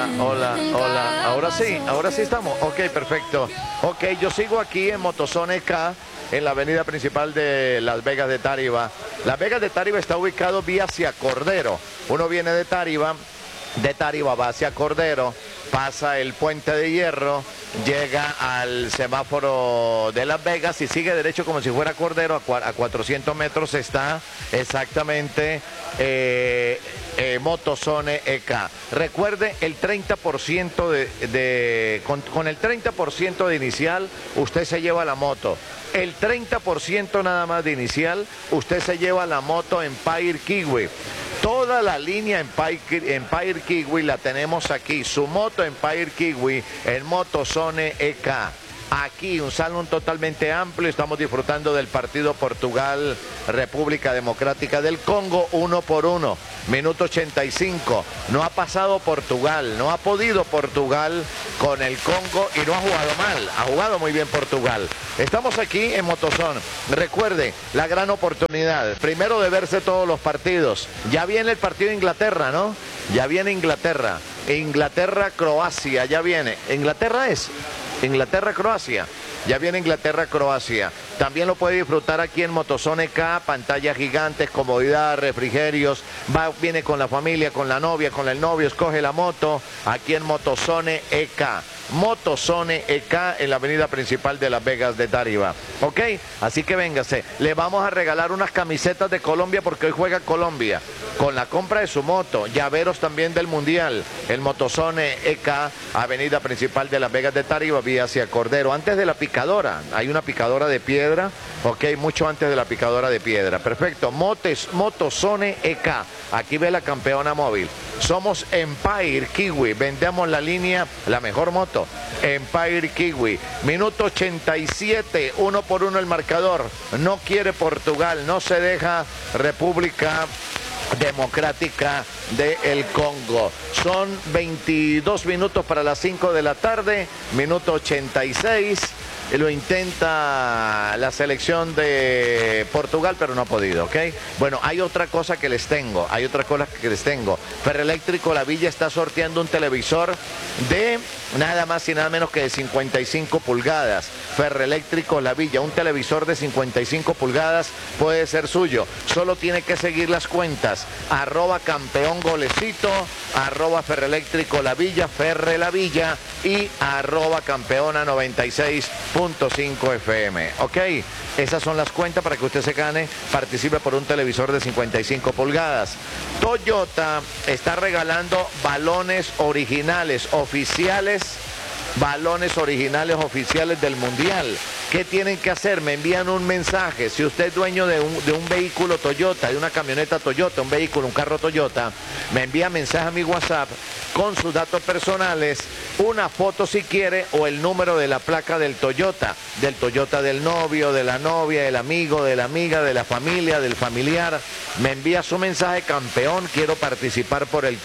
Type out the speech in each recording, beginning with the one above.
hola. Ahora sí estamos. Ok, perfecto. Ok, yo sigo aquí en Motozone K, en la avenida principal de Las Vegas de Táriba. Las Vegas de Táriba está ubicado vía hacia Cordero. Uno viene de Táriba va hacia Cordero, pasa el puente de hierro, llega al semáforo de Las Vegas y sigue derecho como si fuera Cordero. A 400 metros está exactamente Motozone EK. Recuerde el 30% con el 30% de inicial usted se lleva la moto. El 30% nada más de inicial usted se lleva la moto Empire Kiwi. Toda la línea Empire Kiwi la tenemos aquí. Su moto Empire Kiwi en Motozone EK. Aquí un salón totalmente amplio. Estamos disfrutando del partido Portugal, República Democrática del Congo, 1-1. Minuto 85. No ha pasado Portugal, no ha podido Portugal con el Congo y no ha jugado mal. Ha jugado muy bien Portugal. Estamos aquí en Motozone. Recuerde, la gran oportunidad, primero de verse todos los partidos. Ya viene el partido de Inglaterra, ¿no? Ya viene Inglaterra. Inglaterra-Croacia, ya viene. ¿Inglaterra es? Inglaterra-Croacia. Ya viene Inglaterra-Croacia. También lo puede disfrutar aquí en Motozone K, pantallas gigantes, comodidad, refrigerios. Viene con la familia, con la novia, con el novio, escoge la moto. Aquí en Motozone EK. Motozone EK en la avenida principal de Las Vegas de Táriba. ¿Ok? Así que véngase. Le vamos a regalar unas camisetas de Colombia porque hoy juega Colombia. Con la compra de su moto. Llaveros también del Mundial. El Motozone EK, avenida principal de Las Vegas de Táriba, vía hacia Cordero. Antes de la picadora. Hay una picadora de piedra. Ok, mucho antes de la picadora de piedra. Perfecto. Motozone EK. Aquí ve la campeona móvil. Somos Empire Kiwi. Vendemos la línea, la mejor moto. Empire Kiwi. Minuto 87. 1-1 el marcador. No quiere Portugal. No se deja República Democrática del Congo. Son 22 minutos para las 5 de la tarde. Minuto 86. Lo intenta la selección de Portugal, pero no ha podido, ¿ok? Bueno, hay otra cosa que les tengo, Ferreeléctrico La Villa está sorteando un televisor de nada más y nada menos que de 55 pulgadas. Ferreeléctrico La Villa, un televisor de 55 pulgadas puede ser suyo. Solo tiene que seguir las cuentas, @campeongolecito, @Ferreeléctrico La Villa, Ferre La Villa y @campeona 96.5 FM. Ok, esas son las cuentas para que usted se gane, participe por un televisor de 55 pulgadas. Toyota está regalando balones originales oficiales del Mundial. ¿Qué tienen que hacer? Me envían un mensaje. Si usted es dueño de un vehículo Toyota, de una camioneta Toyota, un carro Toyota, me envía mensaje a mi WhatsApp con sus datos personales, una foto si quiere o el número de la placa del Toyota del novio, de la novia, del amigo, de la amiga, de la familia, del familiar. Me envía su mensaje: campeón, quiero participar por el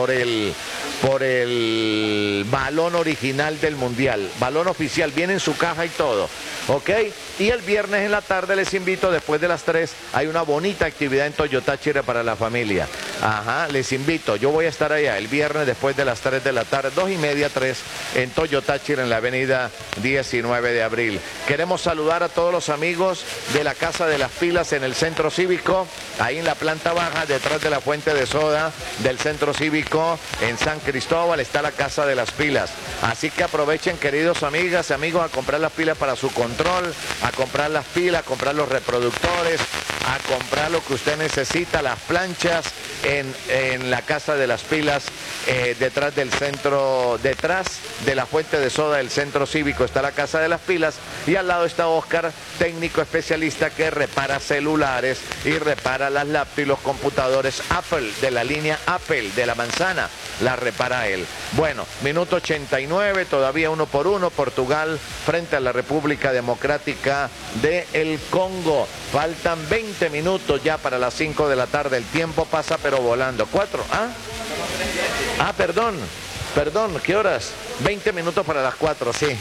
balón original del Mundial, balón oficial, viene en su caja y todo. ¿Ok? Y el viernes en la tarde les invito, después de las 3, hay una bonita actividad en Toyota Chile para la familia. Ajá, les invito, yo voy a estar allá el viernes después de las 3 de la tarde, 2:30, 3, en Toyota Chile, en la avenida 19 de abril. Queremos saludar a todos los amigos de la Casa de las Pilas en el Centro Cívico, ahí en la planta baja, detrás de la fuente de soda del Centro Cívico, en San Cristóbal, está la Casa de las Pilas. Así que aprovechen, queridos amigas y amigos, a comprar las pilas para su control, a comprar las pilas, a comprar los reproductores, a comprar lo que usted necesita, las planchas, en la Casa de las Pilas, detrás del centro, detrás de la fuente de soda del Centro Cívico está la Casa de las Pilas, y al lado está Oscar, técnico especialista que repara celulares y repara las laptops y los computadores Apple, de la línea Apple, de la manzana, la repara él. Bueno, minuto 89, todavía 1-1, Portugal frente a la República Democrática del Congo. Faltan 20 minutos ya para las 5 de la tarde, el tiempo pasa pero volando. 4, perdón, ¿qué horas? 20 minutos para las 4, sí.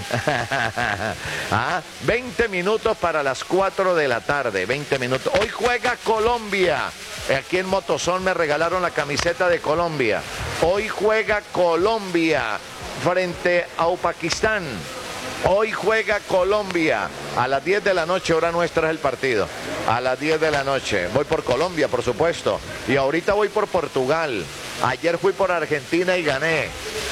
20 minutos para las 4 de la tarde, 20 minutos. Hoy juega Colombia. Aquí en Motozone me regalaron la camiseta de Colombia. Hoy juega Colombia frente a Uzbekistán. Hoy juega Colombia. A las 10 de la noche, hora nuestra es el partido. A las 10 de la noche. Voy por Colombia, por supuesto. Y ahorita voy por Portugal. Ayer fui por Argentina y gané.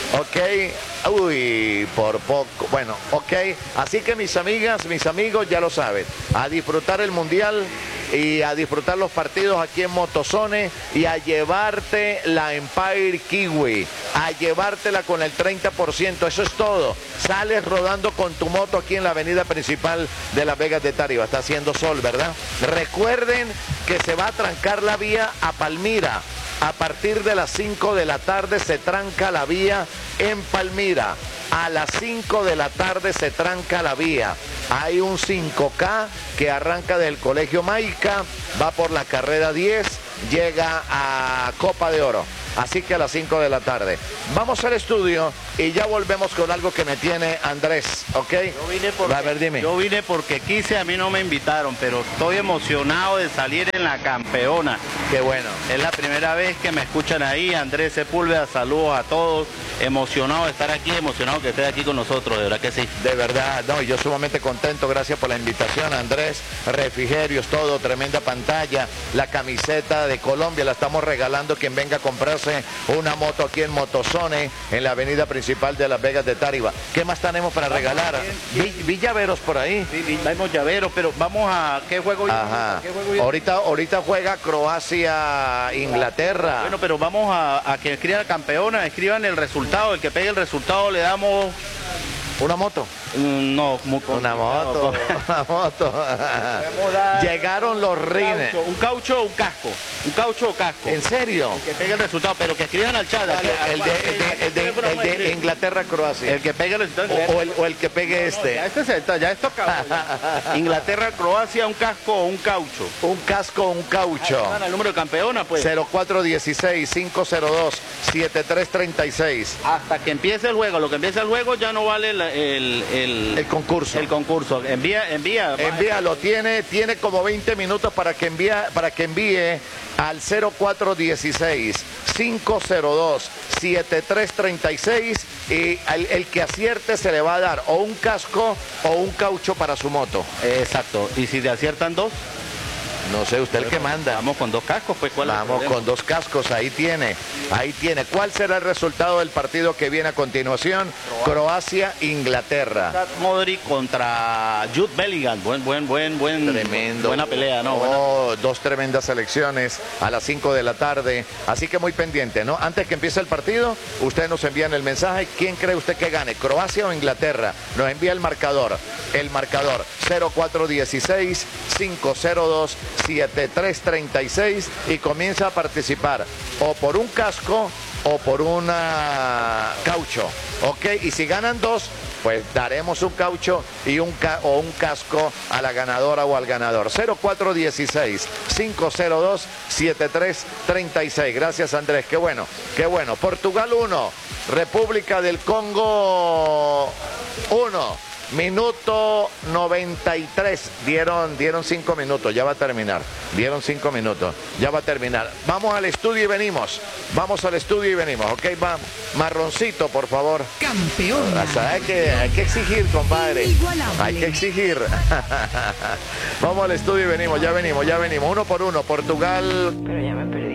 Ok. Uy, por poco. Bueno, ok. Así que mis amigas, mis amigos, ya lo saben. A disfrutar el Mundial y a disfrutar los partidos aquí en Motozone y a llevarte la Empire Kiwi, a llevártela con el 30%, eso es todo. Sales rodando con tu moto aquí en la avenida principal de Las Vegas de Tarima. Está haciendo sol, ¿verdad? Recuerden que se va a trancar la vía a Palmira. A partir de las 5 de la tarde se tranca la vía en Palmira. A las 5 de la tarde se tranca la vía. Hay un 5K que arranca del Colegio Maica, va por la carrera 10, llega a Copa de Oro. Así que a las 5 de la tarde. Vamos al estudio y ya volvemos con algo que me tiene Andrés, ¿ok? Yo vine porque quise, a mí no me invitaron, pero estoy emocionado de salir en la campeona. Qué bueno. Es la primera vez que me escuchan ahí. Andrés Sepúlveda, saludos a todos. Emocionado de estar aquí, emocionado que estés aquí con nosotros, de verdad que sí. De verdad, no, yo sumamente contento, gracias por la invitación, Andrés. Refrigerios, todo, tremenda pantalla. La camiseta de Colombia la estamos regalando quien venga a comprarse una moto aquí en Motozone, en la avenida principal de Las Vegas de Tarima. ¿Qué más tenemos para regalar? Vi llaveros por ahí. Sí, traemos llaveros, pero vamos a... ¿Qué juego? Ajá. ¿Qué juego? Ahorita juega Croacia, Inglaterra. Bueno, pero vamos a que escriban la campeona, escriban el resultado. El que pegue el resultado le damos... ¿Una moto? No, una moto. Una moto. Llegaron los rines. Un caucho o un casco. Un caucho o casco. ¿En serio? El que pegue el resultado, pero que escriban al chat. El de Inglaterra, Croacia. El que pegue el resultado. O el que pegue este. Ya esto acabó. Inglaterra, Croacia, un casco o un caucho. Un casco o un caucho. El número de campeona, pues. 0416-502-7336. Hasta que empiece el juego. Lo que empiece el juego ya no vale el concurso. El concurso. Envíalo. Tiene como 20 minutos para que envíe al 0416-502-7336 y el que acierte se le va a dar o un casco o un caucho para su moto. Exacto. ¿Y si te aciertan dos? No sé, usted el que manda. Vamos con dos cascos, pues. Vamos con dos cascos, ahí tiene. ¿Cuál será el resultado del partido que viene a continuación? Croacia-Inglaterra. Modric contra Jude Bellingham. Tremendo. Buena pelea, ¿no? Dos tremendas selecciones a las 5 de la tarde. Así que muy pendiente, ¿no? Antes que empiece el partido, ustedes nos envían el mensaje. ¿Quién cree usted que gane? ¿Croacia o Inglaterra? Nos envía el marcador. 0416-502-7336 y comienza a participar o por un casco o por una caucho, ¿ok? Y si ganan dos, pues daremos un caucho y un casco a la ganadora o al ganador. 0416-502-7336. Gracias, Andrés. Qué bueno, qué bueno. Portugal 1, República del Congo 1. Minuto 93, dieron 5 minutos, ya va a terminar, dieron 5 minutos, ya va a terminar. Vamos al estudio y venimos, ok, va, Marroncito, por favor. Campeón. Hay que exigir, compadre, hay que exigir. Vamos al estudio y venimos, ya venimos, 1 por 1, Portugal. Pero ya me perdí.